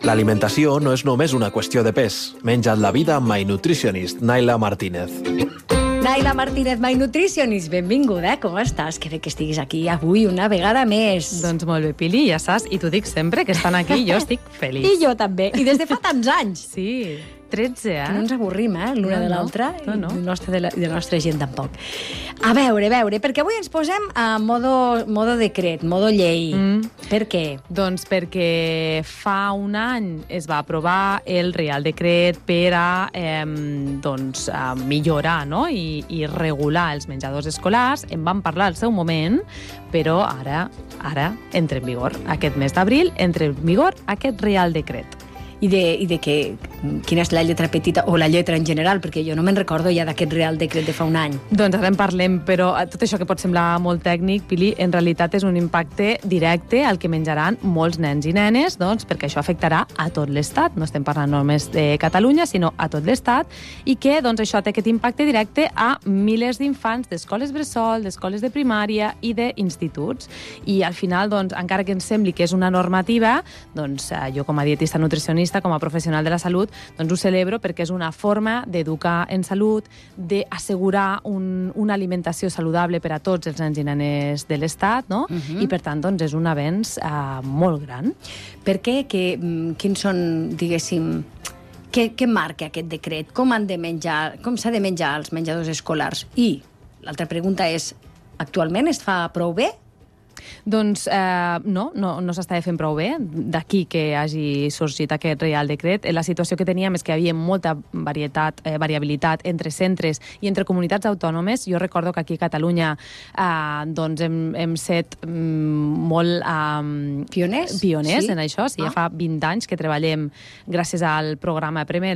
L'alimentació no és només una qüestió de pes. Menja't la vida amb My Nutritionist, Naila Martínez. Naila Martínez, My Nutritionist, benvinguda, com estàs? Que bé que estiguis aquí avui una vegada més. Doncs molt bé, Pili, ja saps, i t'ho dic sempre, que estan aquí, jo estic feliç. I jo també, i des de fa tants anys. Sí, 13, Que no ens avorrim, l'una de l'altra, i de la nostra gent tampoc. A veure, perquè avui ens posem a modo decret, modo llei. Per què? Doncs perquè fa un any es va aprovar el Reial Decret per a millorar, no? I regular els menjadors escolars. En vam parlar al seu moment, però ara entra en vigor. Aquest mes d'abril entra en vigor aquest Reial Decret. I de quina és la lletra petita o la lletra en general, perquè jo no me'n recordo ja d'aquest Real Decret de fa un any. Doncs ara en parlem, però tot això que pot semblar molt tècnic, Pili, en realitat és un impacte directe al que menjaran molts nens i nenes, doncs, perquè això afectarà a tot l'Estat. No estem parlant només de Catalunya, sinó a tot l'Estat, i que doncs, això té aquest impacte directe a milers d'infants d'escoles bressol, d'escoles de primària i d'instituts. I al final, doncs, encara que ens sembli que és una normativa, doncs, jo com a dietista nutricionista, com a professional de la salut, doncs ho celebro perquè és una forma d'educar en salut, d'assegurar una alimentació saludable per a tots els nens i nenes de l'Estat, no? I per tant, doncs, és un avenç molt gran. Per què? Quins són, diguéssim, què marca aquest decret? Com s'ha de menjar als menjadors escolars? I l'altra pregunta és, actualment es fa prou bé? Doncs no s'estava fent prou bé, d'aquí que hagi sorgit aquest Reial Decret. La situació que teníem és que hi havia molta variabilitat entre centres i entre comunitats autònomes. Jo recordo que aquí a Catalunya hem set molt pioners en això. Ja fa 20 anys que treballem gràcies al programa Preme